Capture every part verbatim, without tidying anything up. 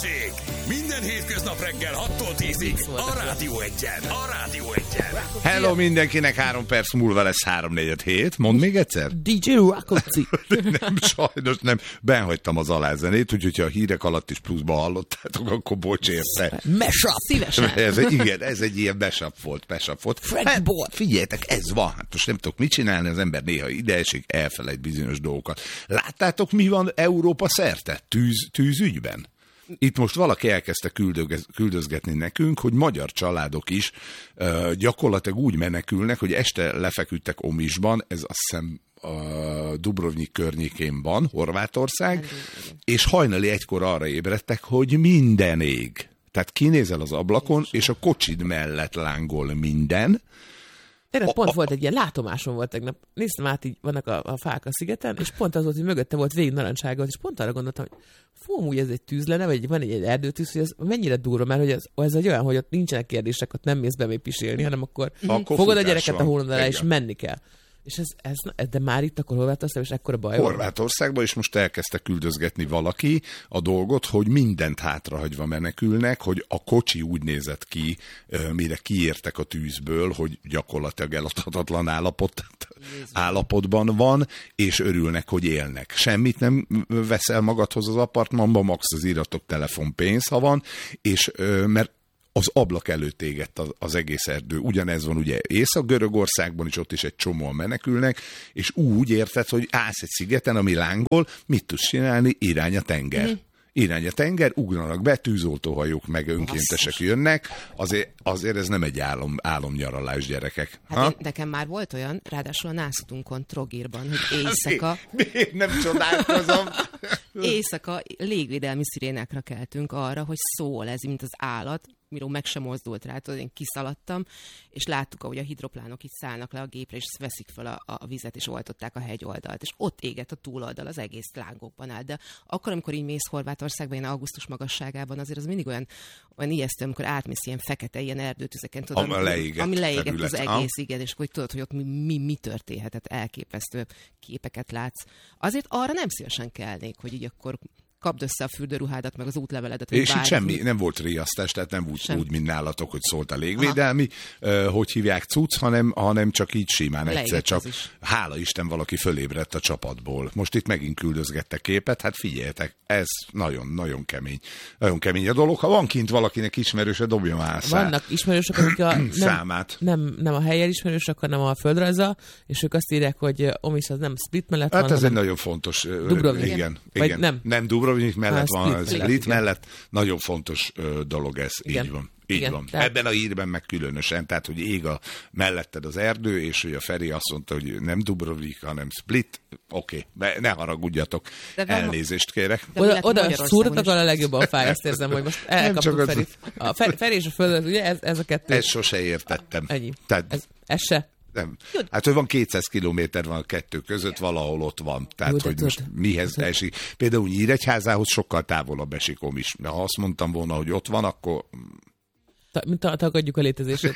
Balázsék! Minden hétköznap reggel hattól tízig a Rádió Egyen. A Rádió Egyen. Hello mindenkinek, három perc múlva lesz háromnegyed hét. Mondd még egyszer. dé dzsé Rakoci. Nem, sajnos nem. Benhagytam az alázenét, úgyhogy ha a hírek alatt is pluszba hallottátok, akkor bocs érte. Mashup. Szívesen. Ez egy, igen, ez egy ilyen mashup volt, mashup volt. Hát, figyeljetek, ez van. Hát most nem tudok mit csinálni, az ember néha ide esik, elfelejt bizonyos dolgokat. Láttátok, mi van Európa szerte tűz, tűzügyben? Itt most valaki elkezdte küldöz, küldözgetni nekünk, hogy magyar családok is uh, gyakorlatilag úgy menekülnek, hogy este lefeküdtek Omisban, ez azt hiszem a Dubrovnik környékén van, Horvátország, és hajnali egykor arra ébredtek, hogy minden ég. Tehát kinézel az ablakon, és a kocsid mellett lángol minden. Tegnap pont a, a, volt egy ilyen látomásom volt tegnap. Néztem át, így vannak a, a fák a szigeten, és pont az volt, hogy mögötte volt végig narancsága, és pont arra gondoltam, hogy fú, úgy ez egy tűz lenne, vagy van egy, egy erdőtűz, hogy ez mennyire durva, mert hogy ez, ez egy olyan, hogy ott nincsenek kérdések, ott nem mész be még pisilni, hanem akkor, akkor fogod a gyereket van a hónod alá, és menni kell. És ez, ez, de már itt akkor Horvátországban, és ekkora baj van. Horvátországban is most elkezdte küldözgetni valaki a dolgot, hogy mindent hátrahagyva menekülnek, hogy a kocsi úgy nézett ki, mire kiértek a tűzből, hogy gyakorlatilag eladhatatlan állapot, állapotban van, és örülnek, hogy élnek. Semmit nem veszel magadhoz az apartmanba, max az iratok telefonpénz, ha van, és mert az ablak előtt égett az, az egész erdő. Ugyanez van ugye Észak-Görögországban is, ott is egy csomóan menekülnek, és úgy érted, hogy állsz egy szigeten, ami lángol, mit tudsz csinálni? Irány a tenger. Mm. Irány a tenger, ugranak be, tűzoltóhajók meg önkéntesek jönnek, azért, azért ez nem egy álom, álomnyaralás, gyerekek. Hát én, nekem már volt olyan, ráadásul a Nászutunkon, Trogirban, hogy éjszaka... Miért nem csodálkozom? Éjszaka légvédelmi szirénákra keltünk arra, hogy szól ez, mint az állat, miről meg sem mozdult rá, tudod, én kiszaladtam, és láttuk, ahogy a hidroplánok itt szállnak le a gépre, és veszik fel a, a vizet, és oltották a hegyoldalt, és ott égett a túloldal, az egész lángokban áll. De akkor, amikor így mész Horvátországban, ilyen augusztus magasságában, azért az mindig olyan, olyan ijesztő, amikor átmész ilyen fekete, ilyen erdőtüzeken, tudod, ami leégett, ami leégett az egész, igen, és hogy tudod, hogy ott mi, mi, mi történhetett, elképesztő képeket látsz. Azért arra nem szívesen kelnék, hogy így akkor kapd össze a fürdőruhádat, meg az útleveledet. És itt semmi, nem volt riasztás, tehát nem úgy, úgy mint nálatok, hogy szólt a légvédelmi, uh, hogy hívják cucc, hanem, hanem csak így simán leégett egyszer csak. Hála Isten, valaki fölébredt a csapatból. Most itt megint küldözgettek képet, hát figyeljetek, ez nagyon-nagyon kemény. Nagyon kemény a dolog. Ha van kint valakinek ismerőse, dobja már szá. Vannak ismerősök, akik a nem, számát. Nem, nem a helyen ismerősök, hanem a földrajza, és ők azt írják, hogy Omis az nem Split mellett hát van. Hát ez egy nagyon fontos. Dubrovnik. Igen, igen. igen. Nem. nem Dubrovnik mellett ha, van, Split, Split mellett. Nagyon fontos uh, dolog ez. Igen. Így van. Így Igen, van. tehát... Ebben a hírben meg különösen, tehát, hogy ég a melletted az erdő, és hogy a Feri azt mondta, hogy nem Dubrovnik, hanem Split. Oké, okay. Ne haragudjatok. Elnézést kérek. Oda, oda szúrtak a legjobban a fáj, ezt érzem, hogy most elkaptuk Ferit. A Feri, Feri és a Földet, ugye ez, ez a kettő. Ezt sose értettem. Ennyi. Tehát... Ez, ez se. Nem. Hát, hogy van kétszáz kilométer van a kettő között, valahol ott van. Tehát, Jó, hogy tud, most mihez tud. esik. Például Nyíregyházához sokkal távolabb esik Omis. De ha azt mondtam volna, hogy ott van, akkor... Ta, mint tagadjuk a létezését.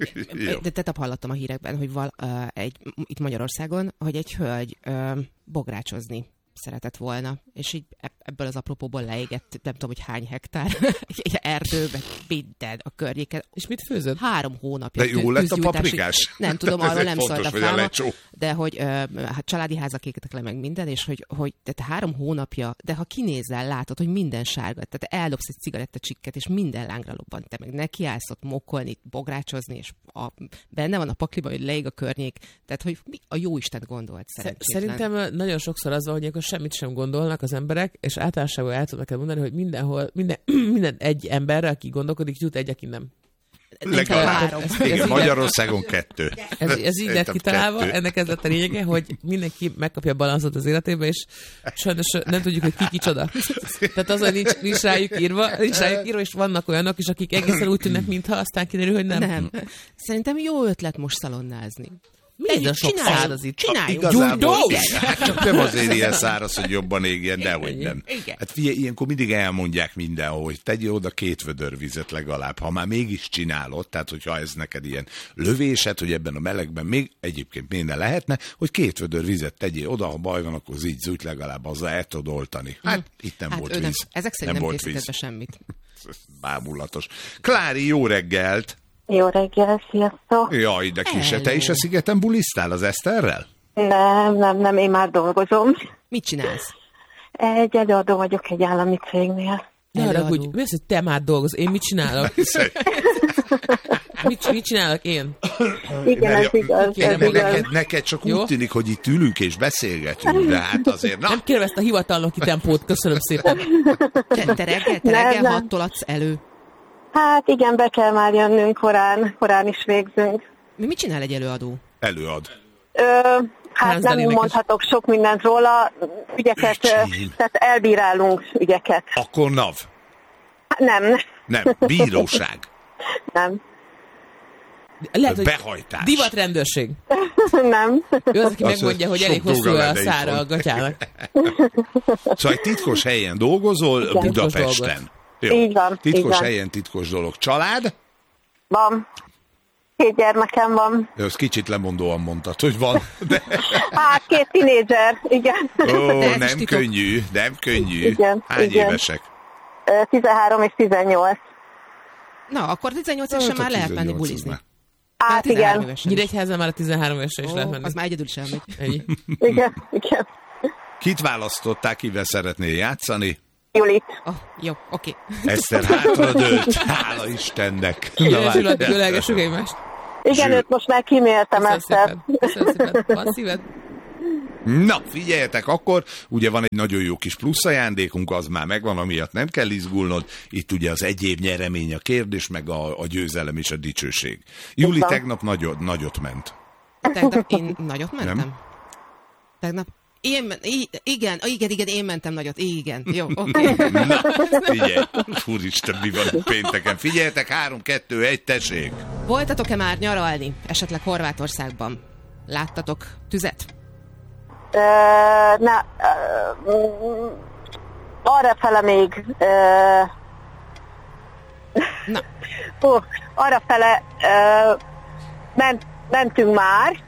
De tetap hallottam a hírekben, hogy val, uh, egy, itt Magyarországon, hogy egy hölgy uh, bográcsozni szeretett volna, és így ebből az apropóból leégett, nem tudom, hogy hány hektár egy erdőbe, minden a környéken. És mit főzött? Három hónapja. De jó lett a paprikás? Nem tudom, arról nem szólt a fáma, a de hogy uh, hát családi házak égtek le meg minden, és hogy, hogy tehát három hónapja, de ha kinézel, látod, hogy minden sárga, tehát eldobsz egy cigarettacsikket, és minden lángra lobbant, te meg nekiállsz ott mokolni, bográcsozni, és a, benne van a pakliban, hogy leég a környék, tehát hogy mi a jóisten gondolt szerencsétlen. Szerintem nagyon sokszor az van, hogy akkor semmit sem gondolnak az emberek, és általánosságban el tudnak mondani, hogy mindenhol, minden, minden egy emberre, aki gondolkodik, jut egy, aki nem. Legalább három. Igen, Magyarországon kettő. Ez, ez így lett kitalálva, kettő. Ennek ez lett a lényege, hogy mindenki megkapja a balanszot az életébe, és sajnos nem tudjuk, hogy ki kicsoda. Tehát az, hogy nincs, nincs rájuk írva, nincs rájuk írva, és vannak olyanok is, akik egészen úgy tűnnek, mintha aztán kiderül, hogy nem. Nem. Szerintem jó ötlet most szalonnázni. Miért a sok száraz itt? Csináljunk. Igazából, Igen. hát csak nem azért ilyen száraz, hogy jobban égjen, dehogy nem. Igen. Hát figyelj, ilyenkor mindig elmondják mindenhol, hogy tegyél oda két vödör vizet legalább, ha már mégis csinálod, tehát hogyha ez neked ilyen lövésed, hogy ebben a melegben még egyébként miért ne lehetne, hogy két vödör vizet tegyél oda, ha baj van, akkor zicz, legalább azzal el tudod oltani. Hát itt nem Hát volt ő nem, víz. ezek szerint nem, nem volt készített be víz. semmit. Bámulatos. Klári, jó reggelt! Jó reggel, sziasztok! Jaj, de kise, te Hello. is a szigeten bulisztál az Eszterrel? Nem, nem, nem, én már dolgozom. Mit csinálsz? Egy előadó vagyok egy állami cégnél. Ne arra, Előadó. hogy mi az, hogy te már dolgozol, én mit csinálok? mit, mit csinálok én? Igen, ez igaz, kéne ez magam. igaz. Neked, neked csak Jó? úgy tűnik, hogy itt ülünk és beszélgetünk, de hát azért, na, Nem kérem ezt a hivatalnoki tempót, köszönöm szépen. Te, te reggel, te Nem, reggel nem. hattól adsz elő. Hát igen, be kell már jönnünk, korán, korán is végzünk. Mi mit csinál egy előadó? előad. Ö, hát Hans nem Dalének is. mondhatok sok mindent róla, ügyeket, ö, Öcsém. tehát elbírálunk ügyeket. Akkor NAV. Hát nem, Nem, bíróság. nem, Lehet, hogy Behajtás. divatrendőrség. nem. Ő az, aki Azt megmondja, hogy sok elég hosszú dolga a lenne szára itthon. a gatyának. Szóval egy titkos helyen dolgozol Igen. Budapesten. Jó. Így van, Titkos így van. helyen titkos dolog. Család? Van. Két gyermekem van. Ezt kicsit lemondóan mondtad, hogy van. De, Hát két tinédzser, igen. ó, ez is nem titok. könnyű, nem könnyű. Igen, Hány igen. évesek? Ö, tizenhárom és tizennyolc. Na, akkor tizennyolc évesen Hát a már lehet menni tizennyolc bulizni. már. Hát tizenhárom igen, évesen is. Nyíregyházán már a tizenhárom évesre is Ó, lehet menni. az már egyedül sem megy. Ennyi. igen, igen. Kit választottál, kivel szeretnél játszani? Julit. Oh, jó, oké. Eszter hátradőlt, hála Istennek. Na, Édes várj. addig ölelgessük egymást. Igen, Zsül. őt most már kiméltem Köszönöm ezt. szépen. Köszönöm szépen. Van szíved? Na, figyeljetek, akkor ugye van egy nagyon jó kis plusz ajándékunk, az már megvan, amiatt nem kell izgulnod. Itt ugye az egyéb nyeremény a kérdés, meg a, a győzelem és a dicsőség. Júli van. tegnap nagyot, nagyot ment. Tegnap én nagyot mentem? Nem? Tegnap én, men- i- igen, igen, igen, én mentem nagyot, igen, jó, oké. Na, figyelj, úristen, mi van pénteken. Figyeljetek, három, kettő, egy, tessék. Voltatok-e már nyaralni, esetleg Horvátországban? Láttatok tüzet? Ö, na, ö, mm, arrafele még, ö, Na, hú, arrafele ö, ment, mentünk már.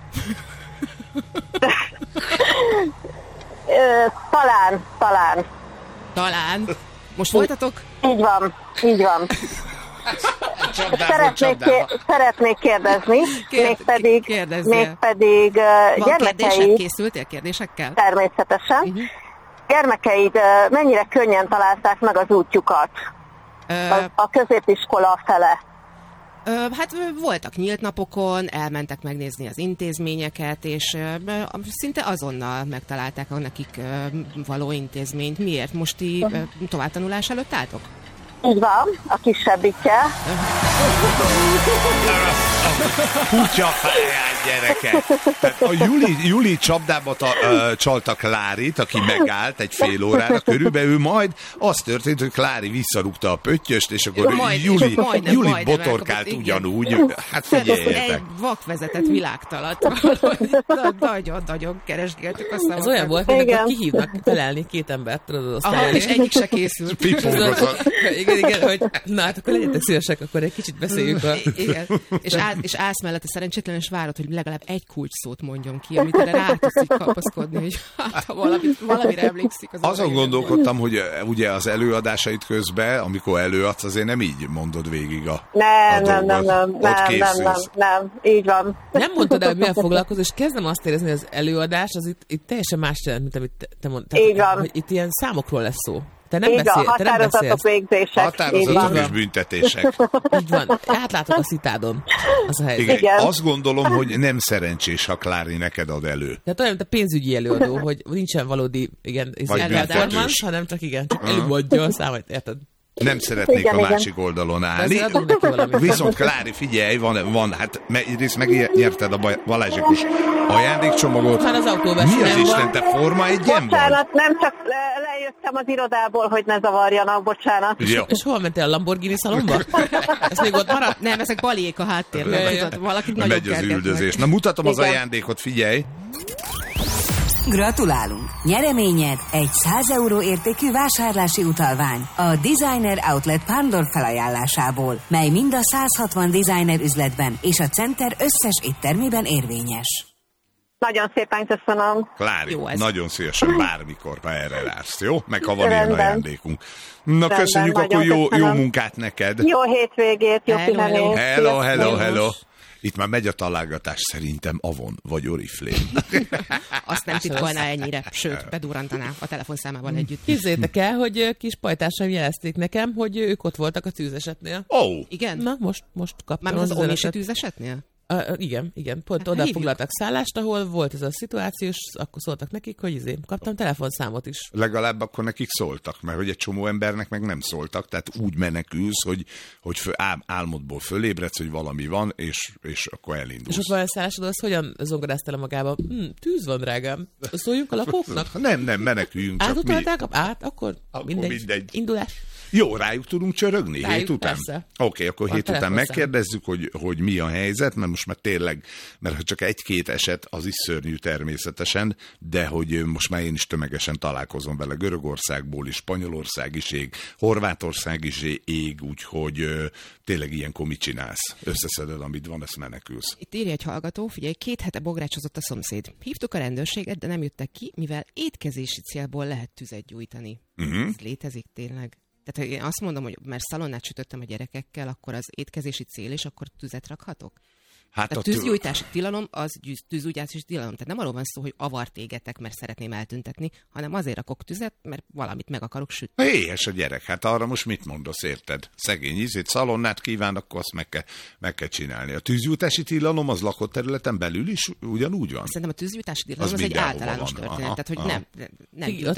Ö, talán, talán. talán. Most voltatok? Így van, így van. Csapdából, Szeretnék, csapdába. ké- szeretnék kérdezni, Kérd- mégpedig, kérdezzél. mégpedig uh, Van kérdések? gyermekeid, Készültél kérdésekkel? természetesen, Mhm. gyermekeid uh, mennyire könnyen találták meg az útjukat Ö, a, a középiskola fele? Ö, hát ö, voltak nyílt napokon, elmentek megnézni az intézményeket, és ö, ö, szinte azonnal megtalálták a nekik ö, való intézményt. Miért? Most ti ö, továbbtanulás előtt álltok? Így van, a kisebbikkel. Kutyafáján, gyerekek. Tehát a Juli, Juli csapdába ta, ö, csalta Klárit, aki megállt egy fél órára körülbelül, majd az történt, hogy Klári visszarúgta a pöttyöst, és akkor Majd- Juli, és majdnem- Juli majdnem botorkált elkapott, igen. ugyanúgy. Hát Tehát az figyeljetek. egy vakvezetett világtalat. Nagyon-nagyon keresgéltük a szavakat. Ez olyan volt, hogy Igen. akkor kihívnak felelni két embert, tudod, azt Aha, és egyik se készült. Pipógozott. Igen, igen, hogy na hát akkor legyetek szívesek, akkor egy kicsit beszéljünk a... I- Igen. És, áll, és állsz mellette szerencsétlen, és várod, hogy legalább egy kulcs szót mondjon ki, amit erre rá tudsz így kapaszkodni, hogy hát, ha valami, valamire emlékszik. Az Azon orra, gondolkodtam, hogy ö, ugye az előadásait közben, amikor előadsz, azért nem így mondod végig a, Nem, a nem, nem, dolgot. nem, Ott nem, nem, készülsz. nem, nem, így van. Nem mondtad el, hogy milyen foglalkozó, és kezdem azt érezni, hogy az előadás az itt, itt teljesen más jelent, mint amit te, te mondtál. Így van. Hogy itt ilyen számokról lesz szó. Te nem, Így van, beszél, te nem határozatok, beszélsz. végzések. Így Határozatok van. és büntetések. Így van. Átlátok a szitádon. Az a helyzet. Igen. Igen. Azt gondolom, hogy nem szerencsés, ha Klári neked ad elő. Tehát olyan, mint a pénzügyi előadó, hogy nincsen valódi, igen, Vagy performance, büntetős. hanem csak igen, csak előadja a számot, érted? Nem szeretnék Igen, a igen. másik oldalon De állni. azért adunk neki valamit. Viszont Klári, figyelj, van, van hát me- egyrészt megnyerted a Baj- Balázsikus ajándékcsomagot. Már az Mi autóversenyen az van. Isten, te forma egyen van? Bocsánat, nem csak le- Bejöttem az irodából, hogy ne zavarjanak, bocsánat. Jó. És hol mentél, a Lamborghini szalomba? Ez még ott maradt? Nem, ezek baliék a háttérben. Ja, ja. Tudod, valakit nagyon Megy az kergetnek. üldözés. Na mutatom az Igen. ajándékot, figyelj! Gratulálunk! Nyereményed egy száz euró értékű vásárlási utalvány a Designer Outlet Pándor felajánlásából, mely mind a száz hatvan designer üzletben és a Center összes éttermében érvényes. Nagyon szépen köszönöm. Klári, Jó ez. nagyon szívesen bármikor, ha erre vársz, jó? Meg ha van ilyen Rendben. ajándékunk. Na, Rendben, köszönjük, akkor nagyon jó, jó köszönöm. munkát neked. Jó hétvégét, jó Hello, hello. pihenést. Hello, hello, Sziasztok. hello. Itt már megy a találgatás, szerintem Avon vagy Oriflame. Azt nem titkolná ennyire, sőt, bedurrantaná a telefonszámával együtt. Képzeljétek el, hogy kis pajtásaim jelezték nekem, hogy ők ott voltak a tűzesetnél. Ó, oh, Igen? Na, most, most kaptam Mármint az az Omési üzenetet. tűzesetnél? Uh, igen, igen, pont Hát oda hívjuk. foglaltak szállást, ahol volt ez a szituáció, és akkor szóltak nekik, hogy izé, kaptam telefonszámot is. legalább akkor nekik szóltak, mert hogy egy csomó embernek meg nem szóltak, tehát úgy menekülsz, hogy, hogy fő, ál, álmodból fölébredsz, hogy valami van, és, és akkor elindulsz. És ott van a szállásod, az hogyan zongoráztál el magába? Hm, tűz van, drágám. Szóljunk a lakóknak? Nem, nem, meneküljünk, csak mi. Átutalták? Át? Akkor, Akkor mindegy. mindegy. Indulás. Jó, rájuk tudunk csörögni Rájuk, hét után? persze. Oké, okay, akkor Van hét után telefonszám. megkérdezzük, hogy, hogy mi a helyzet, mert most már tényleg, mert ha csak egy-két eset, az is szörnyű természetesen, de hogy most már én is tömegesen találkozom vele. Görögországból is, Spanyolország is ég, Horvátország is ég, úgyhogy ö, tényleg ilyenkor mit csinálsz? Összeszeded, amit van, ezt menekülsz. Itt írja egy hallgató, figyelj, két hete bográcsozott a szomszéd. Hívtuk a rendőrséget, de nem jöttek ki, mivel étkezési célból lehet tüzet gyújtani. Uh-huh. Ez létezik tényleg? Tehát ha én azt mondom, hogy mert szalonnát sütöttem a gyerekekkel, akkor az étkezési cél, és akkor tüzet rakhatok? Hát Tehát tűzgyújtási tilalom, az gyűz- tűzgyújtási tilalom. Tehát nem arról van szó, hogy avart égetek, mert szeretném eltüntetni, hanem azért rakok tüzet, mert valamit meg akarok sütni. Éhes a gyerek, hát arra most mit mondasz, érted? Szegény ízét, szalonnát kíván, akkor azt meg kell, meg kell csinálni. A tűzgyújtási tilalom az lakott területen belül is ugyanúgy van? Szerintem a tűzgyújtási tilalom Az az, az egy mindenhol általános van. történet. Aha, Tehát, hogy aha. nem, nem, nem Igen, gyújtasz